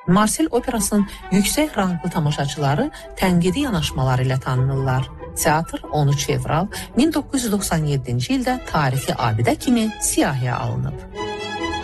Marsel operasının yüksək ranglı tamaşaçıları tənqidi yanaşmaları ilə tanınırlar. Teatr 13 fevral 1997-ci ildə tarixi abidə kimi siyahıya alınıb.